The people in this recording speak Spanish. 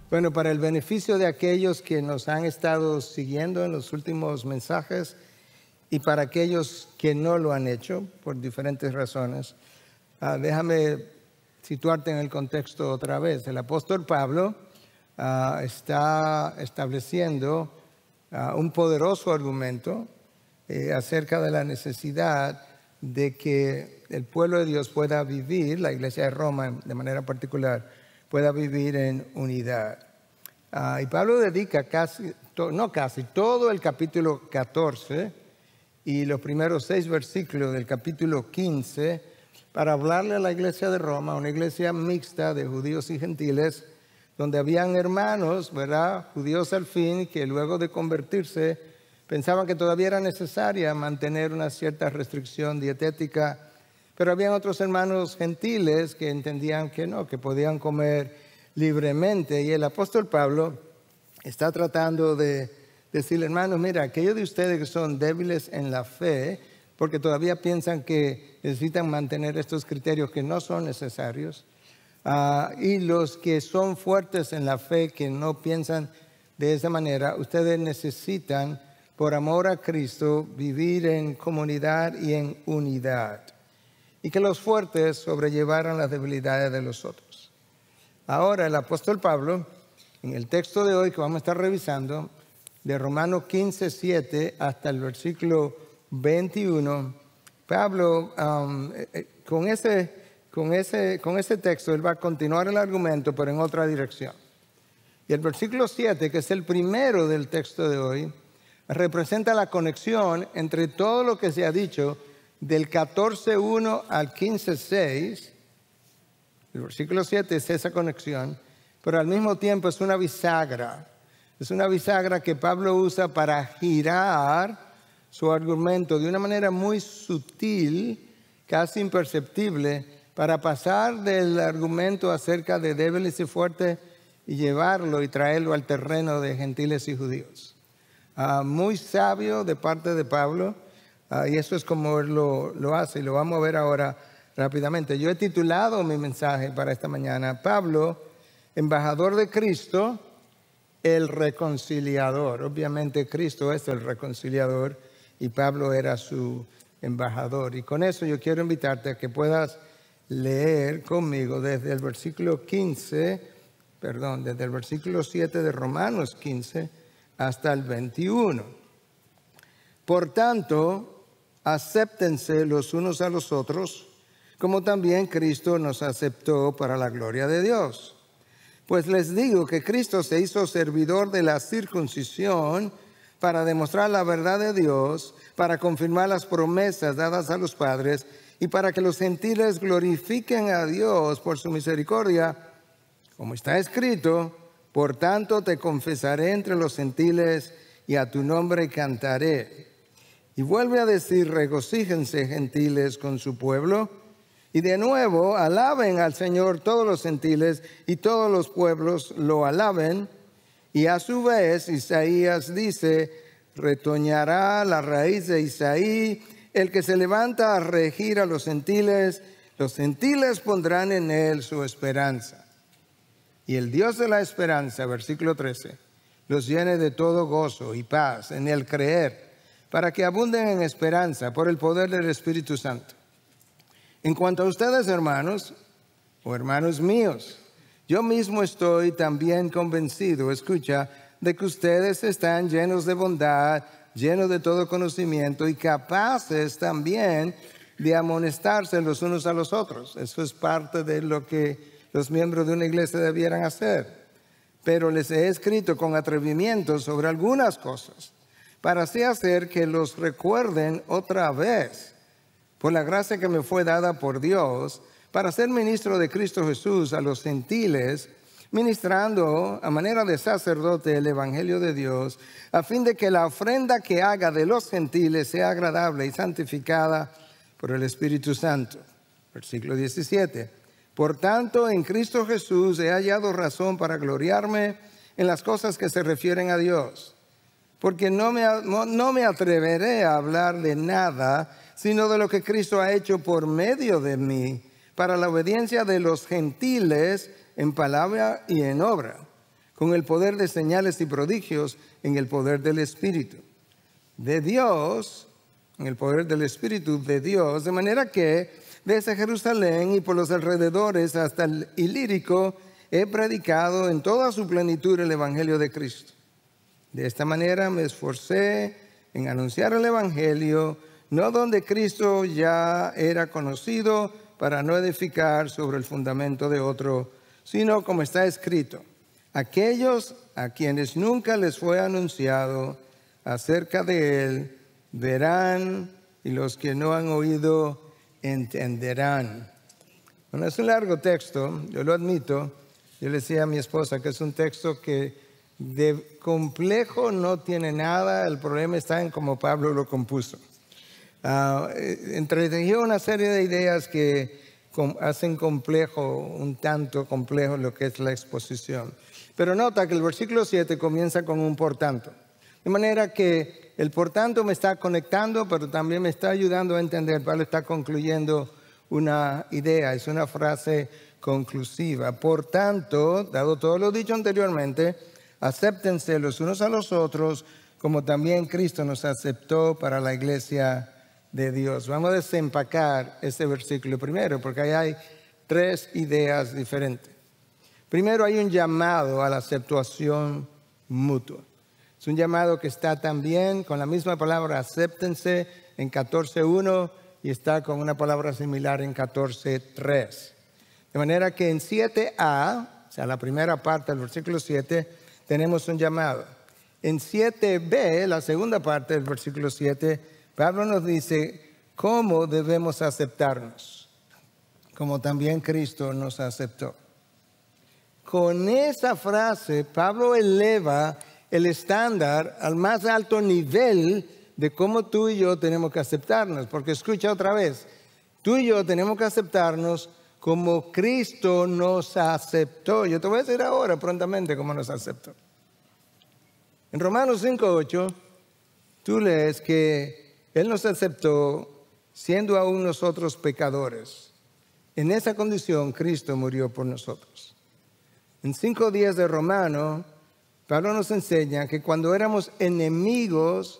Bueno, para el beneficio de aquellos que nos han estado siguiendo en los últimos mensajes y para aquellos que no lo han hecho por diferentes razones, déjame situarte en el contexto otra vez. El apóstol Pablo está estableciendo un poderoso argumento acerca de la necesidad de que el pueblo de Dios pueda vivir, la iglesia de Roma de manera particular, pueda vivir en unidad. Y Pablo dedica todo el capítulo 14 y los primeros 6 versículos del capítulo 15 para hablarle a la iglesia de Roma, una iglesia mixta de judíos y gentiles, donde habían hermanos, ¿verdad?, judíos al fin, que luego de convertirse pensaban que todavía era necesaria mantener una cierta restricción dietética, pero habían otros hermanos gentiles que entendían que no, que podían comer libremente. Y el apóstol Pablo está tratando de decirle, hermanos, mira, aquellos de ustedes que son débiles en la fe, porque todavía piensan que necesitan mantener estos criterios que no son necesarios, y los que son fuertes en la fe, que no piensan de esa manera, ustedes necesitan, por amor a Cristo, vivir en comunidad y en unidad, y que los fuertes sobrellevaran las debilidades de los otros. Ahora el apóstol Pablo, en el texto de hoy que vamos a estar revisando, de Romanos 15, 7 hasta el versículo 21, Pablo, con ese texto, él va a continuar el argumento, pero en otra dirección. Y el versículo 7, que es el primero del texto de hoy, representa la conexión entre todo lo que se ha dicho del 14.1 al 15.6. El versículo 7 es esa conexión, pero al mismo tiempo es una bisagra. Es una bisagra que Pablo usa para girar su argumento de una manera muy sutil, casi imperceptible, para pasar del argumento acerca de débiles y fuertes y llevarlo y traerlo al terreno de gentiles y judíos. Muy sabio de parte de Pablo, y eso es como él lo hace, y lo vamos a ver ahora rápidamente. Yo he titulado mi mensaje para esta mañana, Pablo, embajador de Cristo, el reconciliador. Obviamente Cristo es el reconciliador y Pablo era su embajador. Y con eso yo quiero invitarte a que puedas leer conmigo desde el versículo 7 de Romanos 15 hasta el 21. Por tanto, acéptense los unos a los otros, como también Cristo nos aceptó para la gloria de Dios. Pues les digo que Cristo se hizo servidor de la circuncisión para demostrar la verdad de Dios, para confirmar las promesas dadas a los padres y para que los gentiles glorifiquen a Dios por su misericordia, como está escrito, por tanto te confesaré entre los gentiles y a tu nombre cantaré. Y vuelve a decir, regocíjense gentiles con su pueblo. Y de nuevo, alaben al Señor todos los gentiles y todos los pueblos lo alaben. Y a su vez, Isaías dice, retoñará la raíz de Isaí, el que se levanta a regir a los gentiles pondrán en él su esperanza. Y el Dios de la esperanza, versículo 13, los llene de todo gozo y paz en el creer, para que abunden en esperanza por el poder del Espíritu Santo. En cuanto a ustedes, hermanos, o hermanos míos, yo mismo estoy también convencido, escucha, de que ustedes están llenos de bondad, llenos de todo conocimiento y capaces también de amonestarse los unos a los otros. Eso es parte de lo que los miembros de una iglesia debieran hacer. Pero les he escrito con atrevimiento sobre algunas cosas, para así hacer que los recuerden otra vez, por la gracia que me fue dada por Dios, para ser ministro de Cristo Jesús a los gentiles, ministrando a manera de sacerdote el evangelio de Dios, a fin de que la ofrenda que haga de los gentiles sea agradable y santificada por el Espíritu Santo. Versículo 17. Por tanto, en Cristo Jesús he hallado razón para gloriarme en las cosas que se refieren a Dios, porque no me atreveré a hablar de nada, sino de lo que Cristo ha hecho por medio de mí, para la obediencia de los gentiles en palabra y en obra, con el poder de señales y prodigios en el poder del Espíritu de Dios, en el poder del Espíritu de Dios, de manera que desde Jerusalén y por los alrededores hasta el Ilírico he predicado en toda su plenitud el Evangelio de Cristo. De esta manera me esforcé en anunciar el Evangelio, no donde Cristo ya era conocido, para no edificar sobre el fundamento de otro, sino como está escrito: aquellos a quienes nunca les fue anunciado acerca de él verán, y los que no han oído entenderán. Bueno, es un largo texto, yo lo admito. Yo le decía a mi esposa que es un texto que de complejo no tiene nada, el problema está en cómo Pablo lo compuso. Entretejió una serie de ideas que hacen complejo, un tanto complejo lo que es la exposición. Pero nota que el versículo 7 comienza con un por tanto. De manera que el por tanto me está conectando, pero también me está ayudando a entender. Pablo está concluyendo una idea, es una frase conclusiva. Por tanto, dado todo lo dicho anteriormente, acéptense los unos a los otros, como también Cristo nos aceptó para la iglesia de Dios. Vamos a desempacar este versículo primero, porque ahí hay tres ideas diferentes. Primero, hay un llamado a la aceptación mutua. Es un llamado que está también con la misma palabra acéptense en 14.1 y está con una palabra similar en 14.3. De manera que en 7a, o sea, la primera parte del versículo 7, tenemos un llamado. En 7b, la segunda parte del versículo 7, Pablo nos dice cómo debemos aceptarnos, como también Cristo nos aceptó. Con esa frase, Pablo eleva el estándar al más alto nivel de cómo tú y yo tenemos que aceptarnos. Porque escucha otra vez, tú y yo tenemos que aceptarnos como Cristo nos aceptó. Yo te voy a decir ahora prontamente cómo nos aceptó. En Romanos 5.8, tú lees que Él nos aceptó siendo aún nosotros pecadores. En esa condición, Cristo murió por nosotros. En 5:10 de Romano, Pablo nos enseña que cuando éramos enemigos